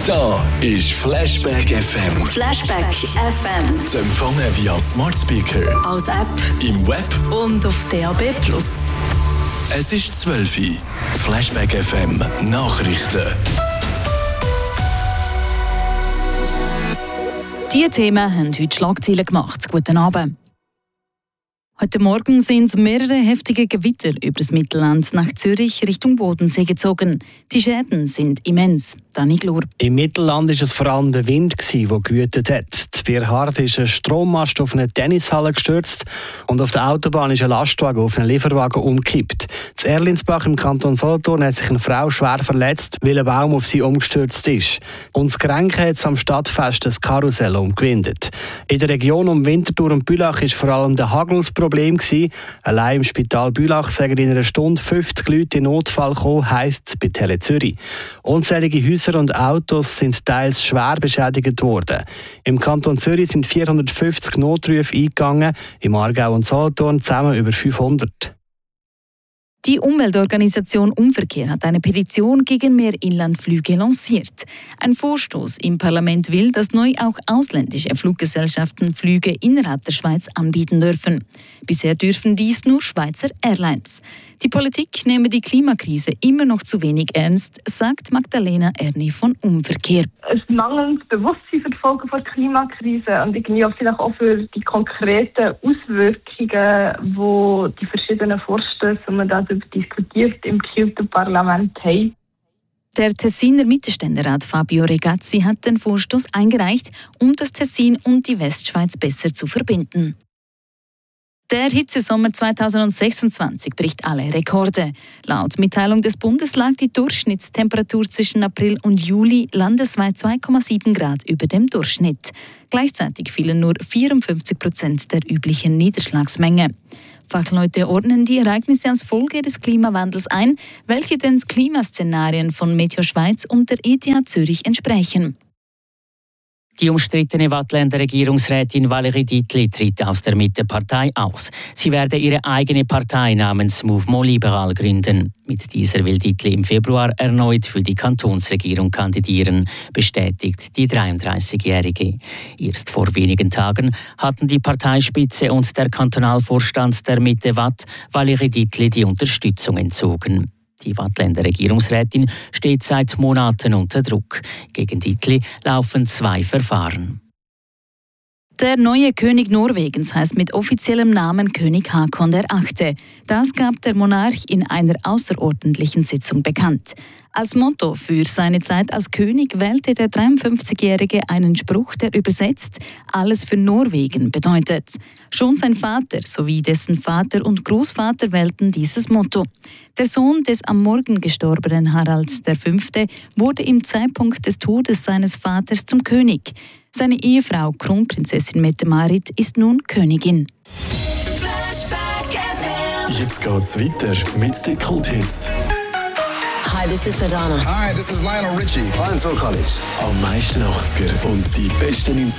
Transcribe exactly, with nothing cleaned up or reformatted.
Da ist Flashback F M. Flashback F M. Zu empfangen via Smart Speaker, als App im Web und auf D A B plus. Es ist zwölf Uhr. Flashback F M Nachrichten. Diese Themen haben heute Schlagzeilen gemacht. Guten Abend. Heute Morgen sind mehrere heftige Gewitter über das Mittelland nach Zürich Richtung Bodensee gezogen. Die Schäden sind immens. Dani Glur. Im Mittelland war es vor allem der Wind, der gewütet hat. Bei Hart ist ein Strommast auf eine Tennishalle gestürzt und auf der Autobahn ist ein Lastwagen auf einen Lieferwagen umgekippt. In Erlinsbach im Kanton Solothurn hat sich eine Frau schwer verletzt, weil ein Baum auf sie umgestürzt ist. Und das Grenke hat am Stadtfest das Karussell umgewindet. In der Region um Winterthur und Bülach war vor allem der Hagel das Problem gewesen. Allein im Spital Bülach sagen in einer Stunde fünfzig Leute in Notfall gekommen, heisst es bei Tele Zürich. Unzählige Häuser und Autos sind teils schwer beschädigt worden. Im Kanton Zürich sind vierhundertfünfzig Notrufe eingegangen, im Aargau und Solothurn zusammen über fünfhundert. Die Umweltorganisation Umverkehr hat eine Petition gegen mehr Inlandflüge lanciert. Ein Vorstoß im Parlament will, dass neu auch ausländische Fluggesellschaften Flüge innerhalb der Schweiz anbieten dürfen. Bisher dürfen dies nur Schweizer Airlines. Die Politik nehme die Klimakrise immer noch zu wenig ernst, sagt Magdalena Erni von Umverkehr. Es mangelt Bewusstsein für die Folgen der Klimakrise und irgendwie auch vielleicht auch für die konkreten Auswirkungen, wo die verschiedenen Vorstöße, die man darüber diskutiert, im Kieler Parlament haben. Der Tessiner Mittelständerat Fabio Regazzi hat den Vorstoß eingereicht, um das Tessin und die Westschweiz besser zu verbinden. Der Hitzesommer zweitausendsechsundzwanzig bricht alle Rekorde. Laut Mitteilung des Bundes lag die Durchschnittstemperatur zwischen April und Juli landesweit zwei Komma sieben Grad über dem Durchschnitt. Gleichzeitig fielen nur vierundfünfzig Prozent der üblichen Niederschlagsmenge. Fachleute ordnen die Ereignisse als Folge des Klimawandels ein, welche den Klimaszenarien von Meteo Schweiz und der E T H Zürich entsprechen. Die umstrittene Waadtländer Regierungsrätin Valérie Dietli tritt aus der Mittepartei aus. Sie werde ihre eigene Partei namens Mouvement Libéral gründen. Mit dieser will Dietli im Februar erneut für die Kantonsregierung kandidieren, bestätigt die dreiunddreißigjährige. Erst vor wenigen Tagen hatten die Parteispitze und der Kantonalvorstand der Mitte Watt Valérie Dietli die Unterstützung entzogen. Die Waadtländer Regierungsrätin steht seit Monaten unter Druck. Gegen Dietli laufen zwei Verfahren. Der neue König Norwegens heißt mit offiziellem Namen König Haakon der Achte. Das gab der Monarch in einer außerordentlichen Sitzung bekannt. Als Motto für seine Zeit als König wählte der dreiundfünfzigjährige einen Spruch, der übersetzt «Alles für Norwegen» bedeutet. Schon sein Vater sowie dessen Vater und Großvater wählten dieses Motto. Der Sohn des am Morgen gestorbenen Harald der Fünfte wurde im Zeitpunkt des Todes seines Vaters zum König. Seine Ehefrau Kronprinzessin Mette-Marit ist nun Königin. Jetzt geht's weiter mit den Kulthits. Hi, this is Madonna. Hi, this is Lionel Richie. I'm Phil Collins. Am meisten achtziger und die besten